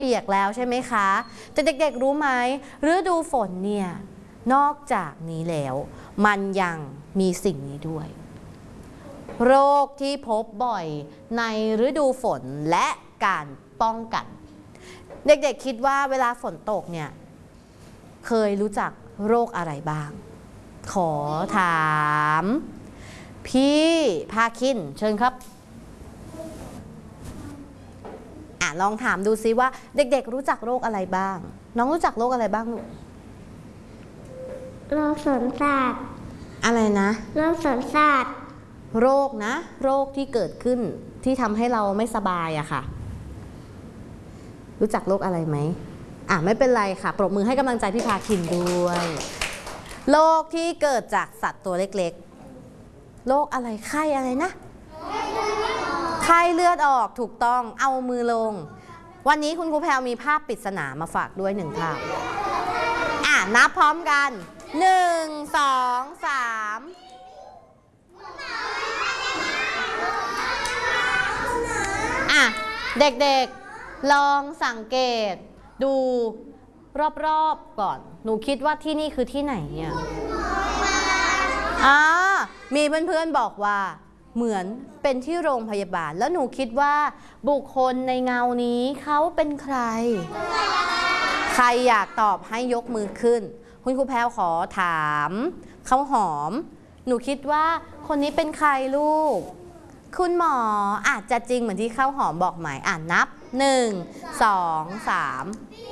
เปียกแล้วใช่ไหมคะแต่เด็กๆรู้ไหมฤดูฝนเนี่ยนอกจากนี้แล้วมันยังมีสิ่งนี้ด้วยโรคที่พบบ่อยในฤดูฝนและการป้องกันเด็กๆคิดว่าเวลาฝนตกเนี่ยเคยรู้จักโรคอะไรบ้างขอถามพี่พาคินเชิญครับลองถามดูซิว่าเด็กๆรู้จักโรคอะไรบ้างน้องรู้จักโรคอะไรบ้างลูกโรคสวนสัตว์อะไรนะโรคสวนสัตว์โรคนะโรคที่เกิดขึ้นที่ทำให้เราไม่สบายอะค่ะรู้จักโรคอะไรไหมไม่เป็นไรค่ะปรบมือให้กำลังใจพี่พาคินด้วยโรคที่เกิดจากสัตว์ตัวเล็กๆโรคอะไรไข้อะไรนะไข้เลือดออกถูกต้องเอามือลงวันนี้คุณครูแพรวมีภาพปริศนามาฝากด้วย1 ภาพนับพร้อมกัน1 2 3เด็กๆลองสังเกตดูรอบๆก่อนหนูคิดว่าที่นี่คือที่ไหนเนี่ยมีเพื่อนๆบอกว่าเหมือนเป็นที่โรงพยาบาลแล้วหนูคิดว่าบุคคลในเงานี้เขาเป็นใครใครอยากตอบให้ยกมือขึ้นคุณครูแพรวขอถามข้าวหอมหนูคิดว่าคนนี้เป็นใครลูกคุณหมออาจจะจริงเหมือนที่ข้าวหอมบอกไหมนับ1 2 3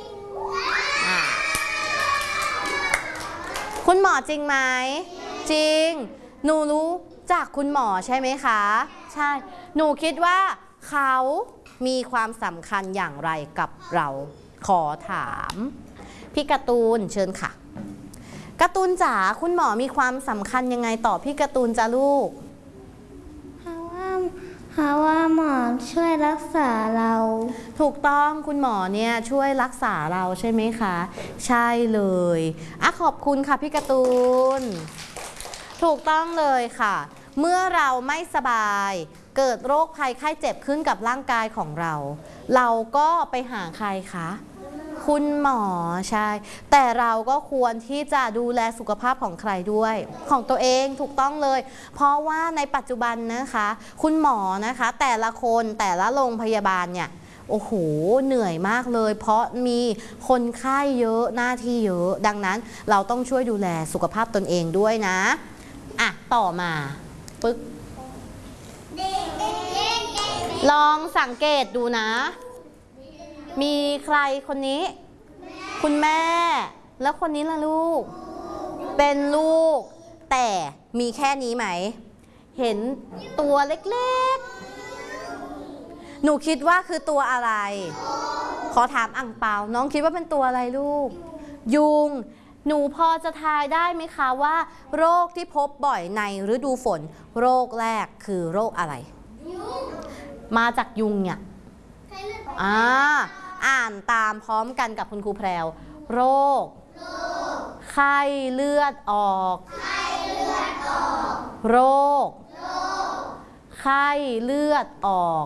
คุณหมอจริงไหมจริงหนูรู้จากคุณหมอใช่ไหมคะใช่หนูคิดว่าเขามีความสำคัญอย่างไรกับเราขอถามพี่การ์ตูนเชิญค่ะการ์ตูนจ๋าคุณหมอมีความสำคัญยังไงต่อพี่การ์ตูนจ้าลูกเพราะว่าหมอช่วยรักษาเราถูกต้องคุณหมอเนี่ยช่วยรักษาเราใช่ไหมคะใช่เลยขอบคุณค่ะพี่การ์ตูนถูกต้องเลยค่ะเมื่อเราไม่สบายเกิดโรคภัยไข้เจ็บขึ้นกับร่างกายของเราเราก็ไปหาใครคะคุณหมอใช่แต่เราก็ควรที่จะดูแลสุขภาพของใครด้วยของตัวเองถูกต้องเลยเพราะว่าในปัจจุบันนะคะคุณหมอนะคะแต่ละคนแต่ละโรงพยาบาลเนี่ยโอ้โหเหนื่อยมากเลยเพราะมีคนไข้เยอะหน้าที่เยอะดังนั้นเราต้องช่วยดูแลสุขภาพตนเองด้วยนะต่อมาปึ๊กลองสังเกตดูนะมีใครคนนี้คุณแม่แล้วคนนี้ล่ะลูกเป็นลูกแต่มีแค่นี้ไหมเห็นตัวเล็กๆหนูคิดว่าคือตัวอะไรขอถามอั่งเปาน้องคิดว่าเป็นตัวอะไรลูกยุงหนูพอจะทายได้ไหมคะว่าโรคที่พบบ่อยในฤดูฝนโรคแรกคือโรคอะไรมาจากยุงเนี่ยอ่านตามพร้อมกันกับคุณครูแพรวโรคไข้เลือดออกโรคไข้เลือดออก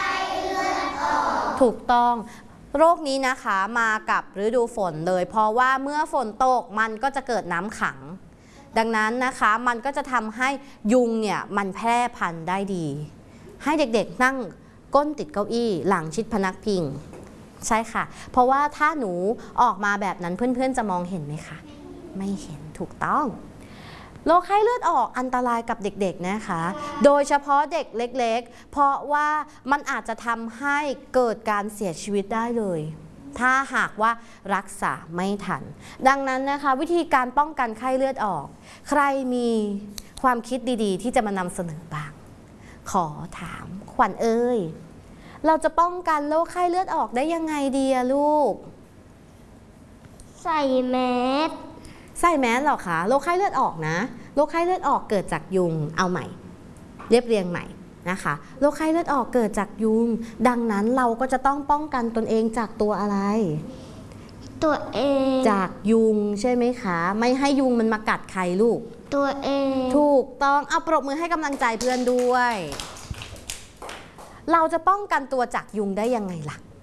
ถูกต้องโรคนี้นะคะมากับฤดูฝนเลยเพราะว่าเมื่อฝนตกมันก็จะเกิดน้ำขังดังนั้นนะคะมันก็จะทำให้ยุงเนี่ยมันแพร่พันธุ์ได้ดีให้เด็กๆนั่งก้นติดเก้าอี้หลังชิดพนักพิงใช่ค่ะเพราะว่าถ้าหนูออกมาแบบนั้นเพื่อนๆจะมองเห็นไหมคะไม่เห็นถูกต้องโรคไข้เลือดออกอันตรายกับเด็กๆนะคะโดยเฉพาะเด็กเล็กๆเพราะว่ามันอาจจะทำให้เกิดการเสียชีวิตได้เลยถ้าหากว่ารักษาไม่ทันดังนั้นนะคะวิธีการป้องกันไข้เลือดออกใครมีความคิดดีๆที่จะมานำเสนอบ้างขอถามขวัญเอ้ยเราจะป้องกันโรคไข้เลือดออกได้ยังไงดีอะลูกใส่แมสหรอคะโรคไข้เลือดออกนะโรคไข้เลือดออกเกิดจากยุงเอาใหม่เรียบเรียงใหม่นะคะโรคไข้เลือดออกเกิดจากยุงดังนั้นเราก็จะต้องป้องกันตนเองจากตัวอะไรตัวเองจากยุงใช่ไหมคะไม่ให้ยุงมันมากัดใครลูกตัวเองถูกต้องเอาปรบมือให้กำลังใจเพื่อนด้วยเราจะป้องกันตัวจากยุงได้ยังไงล่ะ